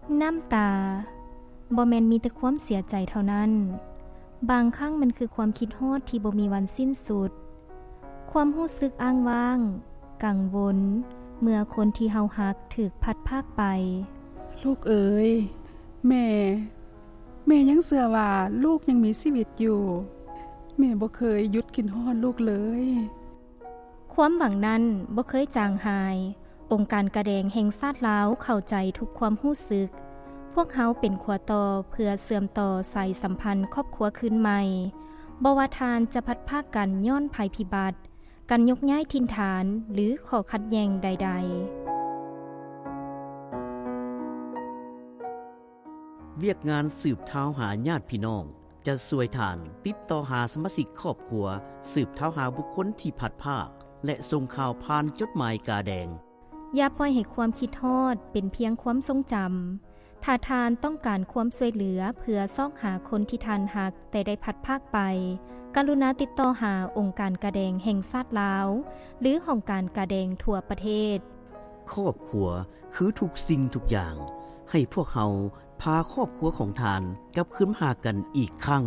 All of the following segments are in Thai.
น้ำตาบ่แม่นมีแต่ความเสียใจเท่านั้นบางครั้งมันคือความคิดฮอดที่บ่มีวันสิ้นสุดความรู้สึกอ้างว้างกังวลเมื่อคนที่เฮาฮักถูกพัดพรากไปลูกเอ๋ยแม่ยังเชื่อว่าลูกยังมีชีวิตอยู่แม่บ่เคยหยุดคิดฮอดลูกเลยความหวังนั้นบ่เคยจางหายองค์การกระแดงแห่งชาติลาวเข้าใจทุกความรู้สึกพวกเฮาเป็นขัวต่อเพื่อเสื่อมต่อสายสัมพันธ์ครอบครัวคืนใหม่บ่ว่าทานจะพัดพรากกันย้อนภัยพิบัติการยกย้ายถิ่นฐานหรือข้อขัดแย้งใดเวียกงานสืบเท้าหาญาติพี่น้องจะช่วยทานติดต่อหาสมาชิกครอบครัวสืบเท้าหาบุคคลที่พัดพรากและส่งข่าวผ่านจดหมายกาแดงอย่าปล่อยให้ความคิดฮอดเป็นเพียงความทรงจำถ้าทานต้องการความช่วยเหลือเพื่อซอกหาคนที่ทานหักแต่ได้พัดพรากไปกรุณาติดต่อหาองค์การกาแดงแห่งชาติลาวหรือห้องการกาแดงทั่วประเทศครอบครัวคือทุกสิ่งทุกอย่างให้พวกเราพาครอบครัวของทานกลับคืนหากันอีกครั้ง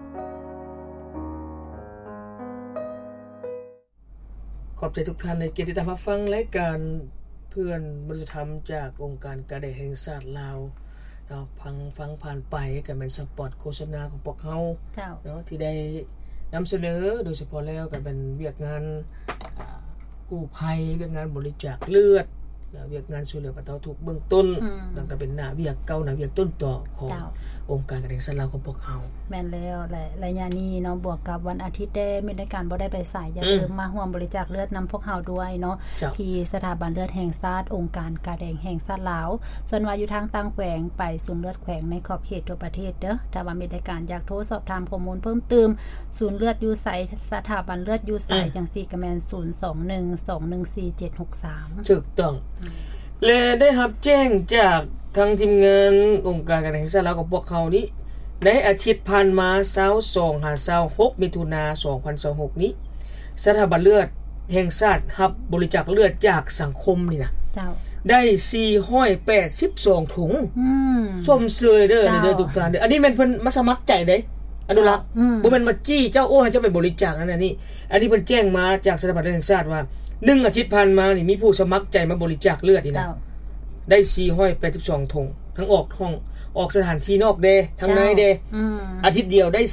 ขอบใจทุกท่านในเกียรติตามรับฟังรายการเพื่อนบริษัทธรรมจากองค์การกาแดงแห่งชาติลาวเนาะฟังผ่านไปก็เป็นสปอตโฆษณาของพวกเฮาเนาะที่ได้นำเสนอโดยเฉพาะแล้วก็เป็นเวียกงานกู้ภัยเวียกงานบริจาคเลือดเวียกงานช่วยเหลือบรรเทาทุกข์เบื้องต้นแล้วก็เป็นหน้าเวียกเก่าหน้าเวียกต้นต่อขององค์การกาแดงชาติลาวของพวกเฮาแม่นแล้วและระยะนี้เนาะบวกกับวันอาทิตย์ได้มีรายการบ่ได้ไปสายอย่าลืมมาร่วมบริจาคเลือดนําพวกเฮาด้วยเนาะที่สถาบันเลือดแห่งชาติองค์การกาแดงแห่งชาติลาวส่วนว่าอยู่ทางต่างแขวงไปศูนย์เลือดแขวงในขอบเขตทั่วประเทศเด้อถ้าว่ามีรายการอยากโทรสอบถามข้อมูลเพิ่มเติมศูนย์เลือดอยู่ไสสถาบันเลือดอยู่ไสจังซี่ก็แม่น021214763 ถูกต้องและได้รับแจ้งจากทางทีมงานองค์การกาแดงแห่งชาติลาวกับพวกเขานี้ในอาทิตย์ผ่านมา22-26มิถุนายน2026นี้สถาบันเลือดแห่งชาติรับบริจาคเลือดจากสังคมนี่นะเจ้าได้482ถุงส้มเสยเด้อเด้อทุกท่านเด้ออันนี้แม่นเพิ่นมาสมัครใจเด้อนุรักษ์บ่แม่นมาจี้เจ้าโอ้ให้เจ้าไปบริจาคนั่นน่ะนี่อันนี้เพิ่นแจ้งมาจากสถาบันเลือดแห่งชาติว่า1อาทิตย์ผ่านมานี่มีผู้สมัครใจมาบริจาคเลือดนี่นะได้482ถุงทั้งออกห้องออกสถานที่นอกเด้ทั้งในเด้อาทิตย์เดียวได้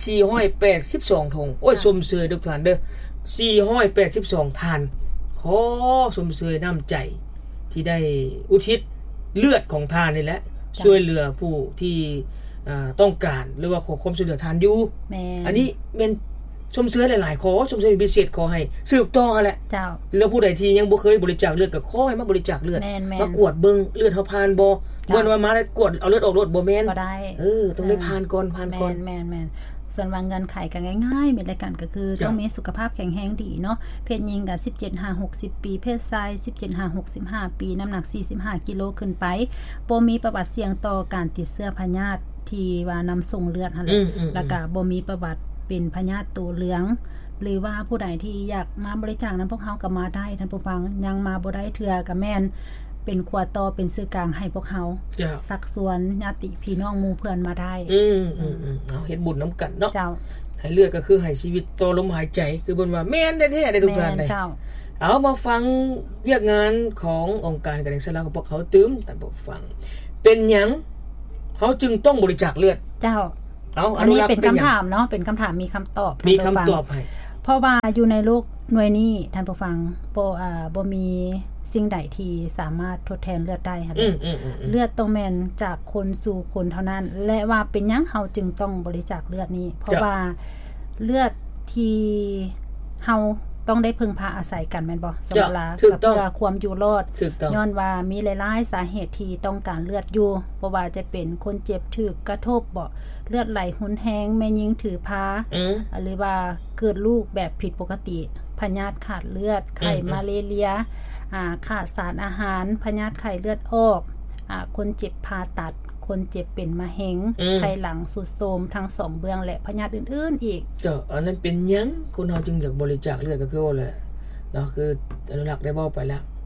482ถุงโอ้ยสมเสยทุกท่านเด้อ482ทานขอสมเสยน้ำใจที่ได้อุทิศเลือดของทานนี่แหละช่วยเหลือผู้ที่ต้องการหรือว่าขอความช่วยเหลือทานอยู่อันนี้แม่นสมเสยหลายๆขอสมเสยพิเศษขอให้สืบต่อแหละเจ้าแล้วผู้ใดที่ยังบ่เคยบริจาคเลือดก็ขอให้มาบริจาคเลือดมากวดเบิ่งเลือดเฮาผ่านบ่บ่ว่ามาได้กวดเอาเลือดออกรถบ่แม่นบ่ได้ต้องได้ผ่านก่อนแม่นส่วนวางเงินไขก็ง่ายๆมีรายการก็คือต้องมีสุขภาพแข็งแรงดีเนาะเพศหญิงก็17-60 ปีเพศชาย17-65 ปีน้ำหนัก45กิโลขึ้นไปบ่มีประวัติเสี่ยงต่อการติดเชื้อพยาธิที่ว่านําส่งเลือดหั่นแหละแล้วก็บ่มีประวัติเป็นพยาธิตัวเหลืองหรือว่าผู้ใดที่อยากมาบริจาคนั้นพวกเฮาก็มาได้ท่านผู้ฟังยังมาบ่ได้เทื่อก็แม่นเป็นขวต่อเป็นสื่อกลางให้พวกเฮาสักส่วนญาติพี่น้องหมู่เพื่อนมาได้เอาเฮ็ดบุญนํากันเนาะเจ้าให้เลือดก็คือให้ชีวิตต่อลมหายใจคือเพิ่นว่าแม่นแท้ๆได้ทุกท่านได้เอามาฟังเวียกงานขององค์การกาแดงชาติลาวของพวกเขาตื้มท่านผู้ฟังเป็นหยังเฮาจึงต้องบริจาคเลือดเจ้าอันนี้เป็นคำถามเนาะเป็นคำถามมีคำตอบมีคำตอบให้เพราะว่าอยู่ในโลกหน่วยนี้ท่านผู้ฟังบ่มีสิ่งใดที่สามารถทดแทนเลือดได้ค่ะเลือดต้องแม่นจากคนสู่คนเท่านั้นและว่าเป็นหยังเฮาจึงต้องบริจาคเลือดนี้เพราะว่าเลือดที่เฮาต้องได้พึ่งพาอาศัยกันแม่นบ่สำหรับเพื่อความอยู่รอดย้อนว่ามีหลายๆสาเหตุที่ต้องการเลือดอยู่เพราะว่าจะเป็นคนเจ็บถูกกระทบบ่เลือดไหลหุนแฮงแม่หญิงถือพาหรือว่าเกิดลูกแบบผิดปกติพยาธิขาดเลือดไข้มาเลเรียขาดสารอาหารพยาธิไข้เลือดออกคนเจ็บผ่าตัดคนเจ็บเป็นมะเร็งไข้หลังสุดโทรมทั้ง2เบื้องและพยาธิอื่นๆอีกอันนั้นเป็นหยังคนเฮาจึงอยากบริจาคเลือดก็คือว่าแหละเนาะคืออนุรักษ์ได้เว้าไปแล้ว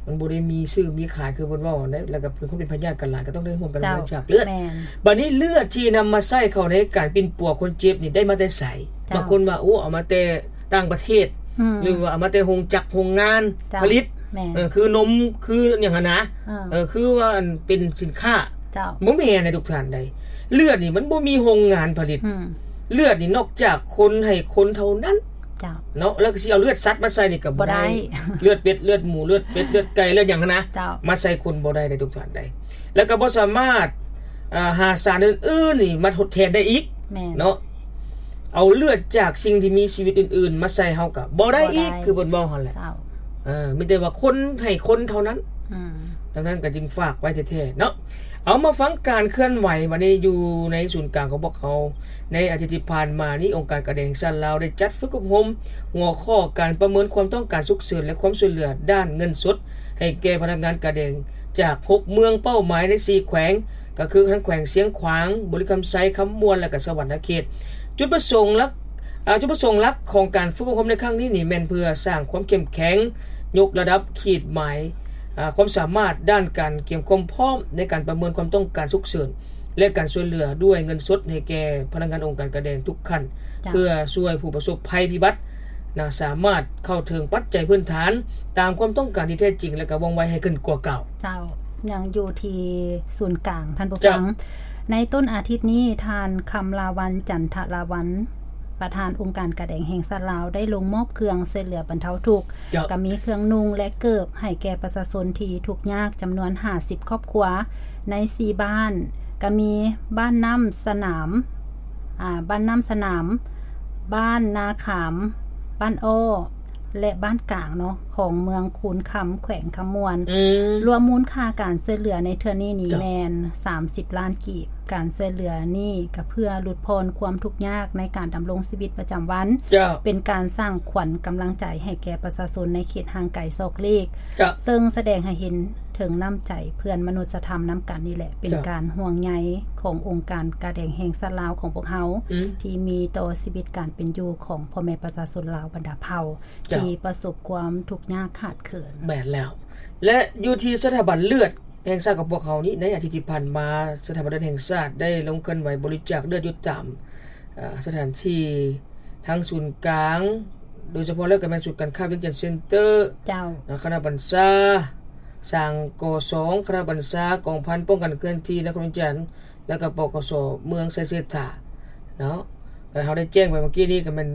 มันบ่ได้มีซื้อมีขายคือเพิ่นเว้าได้แล้วก็เพิ่นคนเป็นพยาธิกันหลายก็ต้องได้ร่วมกันบริจาคเลือดบัดนี้เลือดที่นำมาใช้เข้าในการปิ่นปัวคนเจ็บนี่ได้มาแต่ไสบางคนว่าโอ้เอามาแต่ต่างประเทศหรือว่าเอามาแต่โรงจักรโรงงานผลิตคือนมคืออย่างนั้นนะคือว่าเป็นสินค้าบ่แม่นในทุกท่านใดเลือดนี่มันบ่มีโรงงานผลิตเลือดนี่นอกจากคนให้คนเท่านั้นเนาะแล้วก็สิเอาเลือดสัตว์มาใส่นี่ก็บ่ได้เลือดเป็ดเลือดหมูเลือดเป็ดเลือดไก่เลือดหยังนะมาใส่คนบ่ได้ในทุกท่านใดแล้วก็บ่สามารถหาสารอื่นๆนี่มาทดแทนได้อีกเนาะเอาเลือดจากสิ่งที่มีชีวิตอื่นๆมาใส่เฮาก็บ่ได้อีกคือเพิ่นบอกหั่นแหละมีแต่ว่าคนให้คนเท่านั้นดังนั้นก็จึงฝากไว้แท้ๆเนาะเอามาฟังการเคลื่อนไหววันนี้อยู่ในศูนย์กลางของพวกเขาในอาทิตย์ที่ผ่านมานี้องค์การกระแดงซันลาวได้จัดฝึกอบรมหัวข้อการประเมินความต้องการฉุกเฉินและความช่วยเหลือด้านเงินสดให้แก่พนักงานกระแดงจาก6เมืองเป้าหมายใน4แขวงก็คือทั้งแขวงเสียงขวางบริคำไซคำมวลและก็สวรรณเขตจุดประสงค์หลักของการฝึกอบรมในครั้งนี้นี่แม่นเพื่อสร้างความเข้มแข็งยกระดับขีดหมายความสามารถด้านการเตรียมความพร้อมในการประเมินความต้องการฉุกเฉินและการช่วยเหลือด้วยเงินสดให้แก่พนักงานองค์การกระแดงทุกขั้นเพื่อช่วยผู้ประสบภัยพิบัติสามารถเข้าถึงปัจจัยพื้นฐานตามความต้องการที่แท้จริงและก็ว่องไวให้ขึ้นกว่าเก่าเจ้ายังอยู่ที่ศูนย์กลางท่านผู้ฟังในต้นอาทิตย์นี้ท่านคำลาวันจันทราวันประธานองค์การกระแดงแห่งชาติลาวได้ลงมอบเครื่องช่วยเหลือบรรเทาทุกข์ก็มีเครื่องนุ่งและเกิบให้แก่ประชาชนที่ทุกข์ยากจำนวน50ครอบครัวใน4บ้านก็มีบ้านน้ำสนามบ้านนาขามบ้านอ้อและบ้านกลางเนาะของเมืองคูนคำแขวงคำมวนรวมมูลค่าการช่วยเหลือในเทื่อนี้นี่แม่น30ล้านกีบการช่วยเหลือนี่ก็เพื่อหลุดพ้นความทุกข์ยากในการดำรงชีวิตประจำวันเป็นการสร้างขวัญกำลังใจให้แก่ประชาชนในเขตห่างไกลซอกเล็กซึ่งแสดงให้เห็นถึงน้ำใจเพื่อนมนุษยธรรมน้ำกันนี่แหละเป็นการห่วงใยขององค์การกระแดงแห่งชาติลาวของพวกเฮาที่มีต่อชีวิตการเป็นอยู่ของพ่อแม่ประชาชนลาวบรรดาเผ่าที่ประสบความทุกข์ยากขาดเขินแม่นแล้วและอยู่ที่สถาบันเลือดแห่งชาติของพวกเขานี้ในอาทิตย์ที่ผ่านมาสถาบันเลือดแห่งชาติได้ลงเคลื่อนไหวบริจาคเลือดอยู่ตามสถานที่ทั้งศูนย์กลางโดยเฉพาะแล้วก็แม่นศูนย์การค้าเวียงจันทน์เซ็นเตอร์เจ้าคณะบรรษาสร้างก2คณะบรรษากองพันป้องกันเคลื่อนที่นครจันทน์แล้วก็ปกสเมืองไซเซตาเนาะแล้วเฮาได้แจ้งไปเมื่อกี้นี้ก็มัน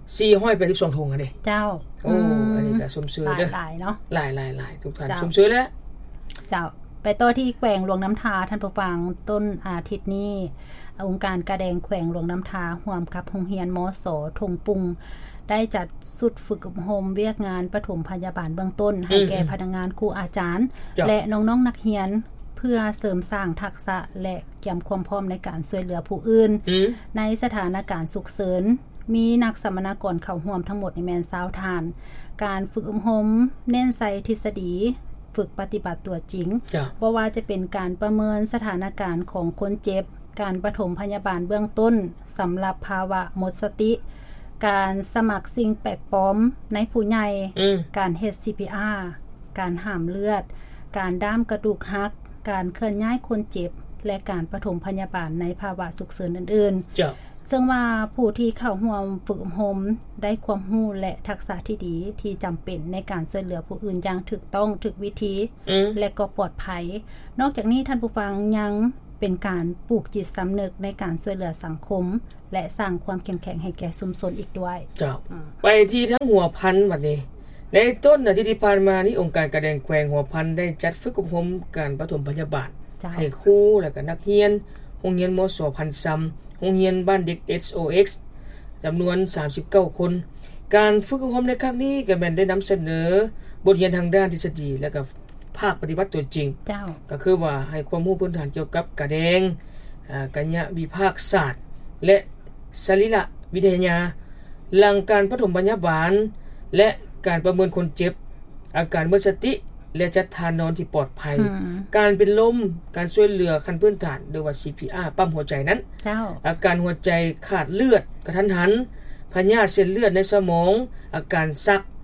482ถุงอ่ะเด้เจ้าโอ้อันนี้ก็สมชื่อเด้อหลายเนาะหลายๆทุกท่านสมชื่อแล้วเจ้าไปต่อที่แขวงหลวงน้ำทาท่านผู้ฟังต้นอาทิตย์นี้องค์การกระแดงแขวงหลวงน้ำทาร่วมกับโรงเรียนมส.ทงปุงได้จัดสุดฝึกอบรมเวียกงานปฐมพยาบาลเบื้องต้นให้แก่พนักงานครูอาจารย์และน้องๆนักเรียนเพื่อเสริมสร้างทักษะและเตรียมความพร้อมในการช่วยเหลือผู้อื่นในสถานการณ์ฉุกเฉินมีนักสัมมนากรเข้าร่วมทั้งหมดในแม่น20ท่านการฝึกอบรมเน้นใส่ทฤษฎีฝึกปฏิบัติตัวจริงบ่ว่าจะเป็นการประเมินสถานการณ์ของคนเจ็บการปฐมพยาบาลเบื้องต้นสำหรับภาวะหมดสติการสมัครสิ่งแปลกปลอมในผู้ใหญ่การเฮ็ด CPR การห้ามเลือดการด้ามกระดูกหักการเคลื่อนย้ายคนเจ็บและการปฐมพยาบาลในภาวะฉุกเฉินอื่นๆซึ่งว่าผู้ที่เข้าร่วมฝึกอบรมได้ความรู้และทักษะที่ดีที่จำเป็นในการช่วยเหลือผู้อื่นอย่างถูกต้องถูกวิธีและก็ปลอดภัยนอกจากนี้ท่านผู้ฟังยังเป็นการปลูกจิตสำนึกในการช่วยเหลือสังคมและสร้างความเข้มแข็งให้แก่ชุมชนอีกด้วยไปที่ทั้งหัวพันบัดนี้ในต้นอาทิตย์ที่ผ่านมานี้องค์การกระแดงแขวงหัวพันได้จัดฝึกอบรมการปฐมพยาบาลให้ครูและก็นักเรียนโรงเรียนมส.พันซ้ำโรงเรียนบ้านเด็ก SOX จำนวน39คนการฝึกอบรมในครั้งนี้ก็แม่นได้นำเสนอบทเรียนทางด้านทฤษฎีและก็ภาคปฏิบัติตัวจริงก็คือว่าให้ความรู้พื้นฐานเกี่ยวกับกระแดงกัญญวิภาคศาสตร์และสรีรวิทยาหลังการปฐมพยาบาลและการประเมินคนเจ็บอาการหมดสติและจัดทานนอนที่ปลอดภัยการเป็นลมการช่วยเหลือขั้นพื้นฐานโดยว่า CPR ปั๊มหัวใจนั้นอาการหัวใจขาดเลือดกระทันหันพยาธิเส้นเลือดในสมองอาการซัก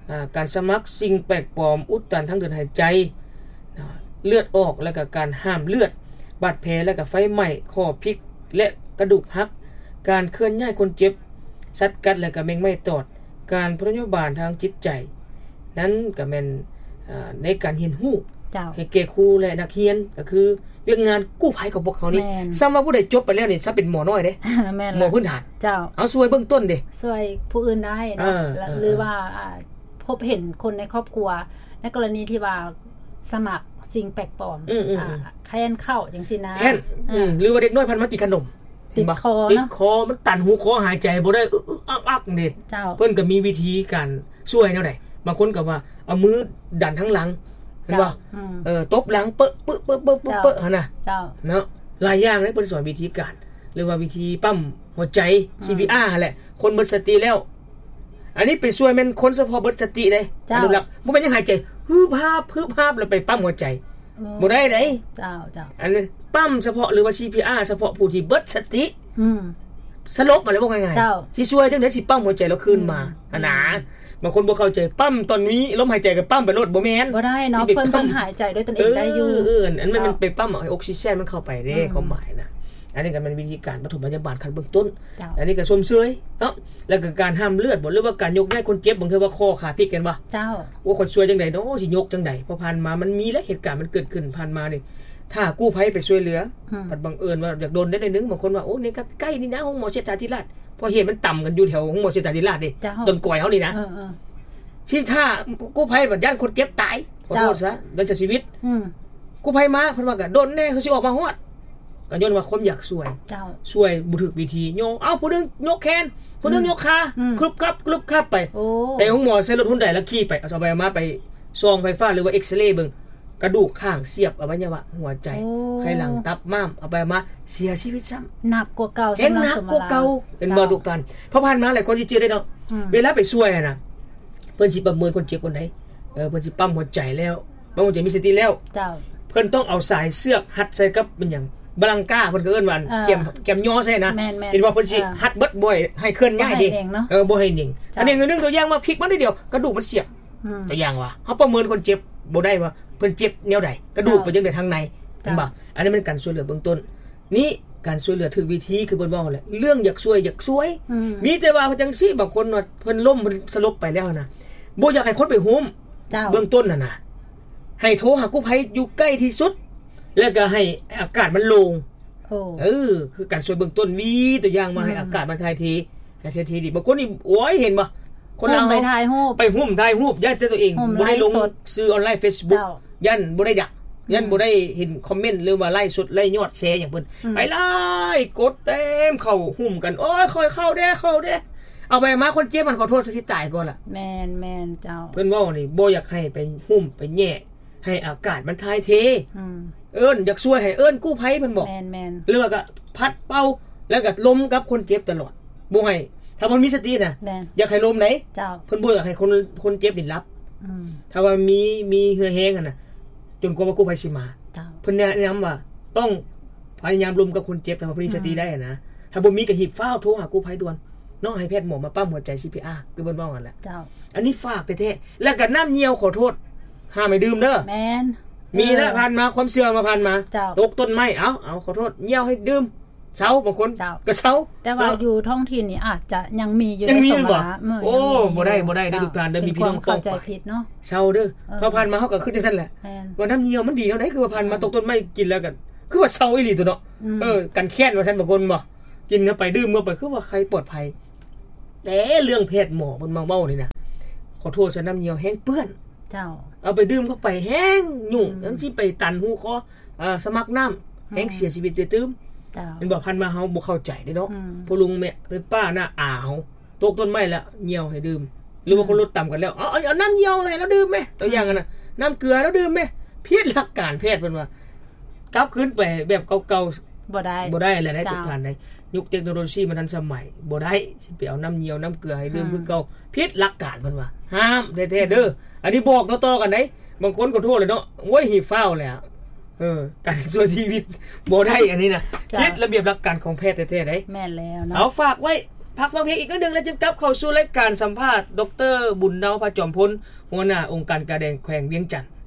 การสมัครสิ่งแปลกปลอมอุดตันทางเดินหายใจเลือดออกแล้วก็การห้ามเลือดบาดแผลแล้วก็ไฟไหม้ข้อพลิกและกระดูกหักการเคลื่อนย้ายคนเจ็บสัตว์กัดแล้วก็แมงไม้ตอดการพยาบาลทางจิตใจนั้นก็แม่นในการเรียนรู้ให้แก่ครูและนักเรียนก็คือเวียกงานกู้ภัยของพวกเขานี่ซ้ำว่าผู้ใดจบไปแล้วนี่ซะเป็นหมอน้อยเด้หมอพื้นฐานเจ้าเอาช่วยเบื้องต้นเด้ช่วยผู้อื่นได้เนาะหรือว่าพบเห็นคนในครอบครัวในกรณีที่ว่าสมัครสิ่งแปลกปลอมแค้นเข้าจังซี่นะหรือว่าเด็กน้อยพันมากินขนมติดคอเนาะติดคอมันตันหูคอหายใจบ่ได้อักๆนี่เพิ่นก็มีวิธีการช่วยแนวใดบางคนก็ว่าเอามือดันทั้งหลังเห็นบ่ตบหลังเป๊ะๆๆๆๆหั่นน่ะเนาะหลายอย่างเลยเพิ่นสอนวิธีการหรือว่าวิธีปั๊มหัวใจ CPR หั่นแหละคนหมดสติแล้วอันนี้ไปช่วยแม่นคนเฉพาะเบิดสติเด้อนุรักษ์บ่แม่นยังหายใจฮึบฮาบแล้วไปปั๊มหัวใจบ่ได้เด้เจ้าอันนี้ปั๊มเฉพาะหรือว่า CPR เฉพาะผู้ที่เบิดสติสลบมาแล้วบ่ง่ายๆสิช่วยจังได๋สิปั๊มหัวใจแล้วคืนมาอันน่ะบางคนบ่เข้าใจปั๊มตอนนี้ลมหายใจกับปั๊มไปโลดบ่แม่นบ่ได้เนาะเพิ่นหายใจด้วยตนเองได้อยู่อันมันไปปั๊มให้ออกซิเจนมันเข้าไปเด้ความหมายนะอันนี้ก็เป็นวิธีการปฐมพยาบาลขั้นเบื้องต้นอันนี้ก็ชมเชยเนาะแล้วก็การห้ามเลือดบ่หรือว่าการยกย้ายคนเจ็บบางเทื่อว่าคอขาพลิกกันบ่เจ้าว่าคนช่วยจังได๋เนาะสิยกจังได๋พอผ่านมามันมีแล้วเหตุการณ์มันเกิดขึ้นผ่านมานี่ถ้ากู้ภัยไปช่วยเหลือบัดบังเอิญว่าอยากโดนได้หนึงบางคนว่าโอ้นี่ก็ใกล้นี่นะห้องหมอเชษฐาธิราชเพราะเหตุมันต่ำกันอยู่แถวห้องหมอเชษฐาธิราชนี่ต้นกล้วยเฮานี่นะสิถ้ากู้ภัยบัดย่านคนเจ็บตายขอโทษซะมันจะชีวิตกู้ภัยมาเพิ่นว่าก็โดนแน่คือสิออกมาฮอดก็ย้อนว่าคนอยากช่วยช่วยบ่ถูกวิธีโยเอาผู้นึงยกแขนผู้นึงยกขาครึบครับไปไปห้องหมอใส่รถหุ่นใดแล้วขี่ไปเอาไปมาไปส่องไฟฟ้าหรือว่าเอ็กซเรย์เบิ่งกระดูกข้างเสียบอวัยวะหัวใจไขหลังตับม้ามเอาไปมาเสียชีวิตซ้ำหนักกว่าเก่าสำหรับสมองเราเป็นบ่ทุกท่านเพราะผ่านมาหลายคนสิเจอได้เนาะเวลาไปช่วยน่ะเพิ่นสิประเมินคนเจ็บคนใดเพิ่นสิปั๊มหัวใจแล้วปั๊มหัวใจมีสติแล้วเจ้าเพิ่นต้องเอาสายเสือกหัดใส่กับเป็นหยังบลังกาเพิ่นก็เอิ้นว่าแกมย่อใช่นะเห็นว่าเพิ่นสิหัดเบิดบ่อยให้เคลื่อนง่ายดิบ่ให้นิ่งอันนี้นึงตัวอย่างมาพลิกมันได้เดียวกระดูกมันเสียบตัวอย่างว่าเฮาประเมินคนเจ็บบ่ได้ว่าเพิ่นเจ็บแนวใดกระดูกไปจังได๋ทางในเห็นบ่อันนี้มันการช่วยเหลือเบื้องต้นนี่การช่วยเหลือถูกวิธีคือเพิ่นว่าแหละเรื่องอยากช่วยมีแต่ว่าจังซี่บางคนว่าเพิ่นล้มเพิ่นสลบไปแล้วนะบ่อยากให้คนไปหุ้มเบื้องต้นน่ะให้โทรหากู้ภัยอยู่ใกล้ที่สุดแล้วก็ให้อากาศมันโล่งคือการช่วยเบื้องต้นมีตัวอย่างมาให้อากาศมันถ่ายเทดีบางคนนี่โอ้ยเห็นบ่คนเราไปถ่ายรูปย่านตัวเองบ่ได้ลงซื้อออนไลน์ Facebook ย่านบ่ได้ดักย่านบ่ได้เห็นคอมเมนต์หรือว่าไลฟ์สดไลฟ์ยอดแชร์อย่างเพิ่นไปไลฟ์กดเต็มเข้าหุ้มกันโอ้ยค่อยเข้าเด้เอาไปมาคนเจ็บมันขอโทษซะสิตายก่อนล่ะแม่นเจ้าเพิ่นเว้านี่บ่อยากให้ไปหุ้มไปแย่ให้อากาศมันถ่ายเทอยากช่วยให้กู้ภัยเพิ่นบอกแม่นหรือว่าก็พัดเป่าแล้วก็ล้มกับคนเจ็บตลอดบ่ให้ถ้ามันมีสติน่ะอยากให้ล้มไหนเพิ่นบ่อยากให้คนเจ็บนี่รับถ้าว่ามีเหือแห้งน่ะจนกว่ากู้ภัยสิมาเพิ่นแนะนำว่าต้องพยายามล้มกับคนเจ็บถ้าว่ามีสติได้นะถ้าบ่มีก็หีบฟ้าวโทรหากู้ภัยด่วนน้องให้แพทย์หมอมาปั๊มหัวใจ CPR คือเพิ่นว่างั้นแหละอันนี้ฝากแท้ๆแล้วก็น้ำเหี่ยวขอโทษห้ามไม่ดื่มเด้อแม่นมีนะผ่านมาความเชื่อมาผ่านมาตกต้นไม้เอาขอโทษเหี่ยวให้ดื่มเช้าบางคนก็เช้าแต่ว่าอยู่ท้องถิ่นนี่อาจจะยังมีอยู่ในสมราโอ้บ่ได้ได้ทุกการเด้อมีพี่น้องเข้าใจผิดเนาะเช้าเด้อพอผ่านมาเฮาก็ขึ้นจังซั่นแหละว่าน้ำเหี่ยวมันดีแล้วได้คือว่าผ่านมาตกต้นไม้กินแล้วกันคือว่าเช้าอีหลีตัวเนาะกันแค้นว่าซั่นบางคนบ่กินเข้าไปดื่มเข้าไปคือว่าใครปลอดภัยแต่เรื่องแพทย์หมอเพิ่นมาเว้านี่นะขอโทษซะน้ำเหี่ยวแห้งเปื้อนเจ้าเอาไปดื่มเข้าไปแห้งยุ่งจังสิไปตันหูคอสมักน้ำแห้งเสียชีวิตตื้มเป็นบ่พันมาเฮาบ่เข้าใจเด้เนาะพ่อลุงแม่เป็นป้าหน้าอาเฮาตกต้นไม้แล้วเหี่ยวให้ดื่มหรือว่าคนลดต่ำกันแล้วเอาน้ำเหี่ยวให้แล้วดื่มมั้ยตัวอย่างน่ะน้ำเกลือแล้วดื่มมั้ยผิดหลักการแพทย์เพิ่นว่ากลับคืนไปแบบเก่าๆบ่ได้แหละได้ทุกท่านได้ยุคเทคโนโลยีมันทันสมัยบ่ได้สิไปเอาน้ำเหี่ยวน้ำเกลือให้ดื่มคือเก่าผิดหลักการเพิ่นว่าห้ามแท้ๆเด้ออันนี้บอกต่อๆกันได้บางคนก็โทษเลยเนาะโอ้ยหีฟ้าวแล้วการช่วยชีวิตบ่ได้อันนี้นะผิดระเบียบหลักการของแพทย์แท้ๆได้แม่นแล้วเนาะเอาฝากไว้พักฟังเพลงอีกนิดนึงแล้วจึงกลับเข้าสู่รายการสัมภาษณ์ดร.บุญเนาพระจอมพลหัวหน้าองค์การกระแดงแขวงเวียงจันทน์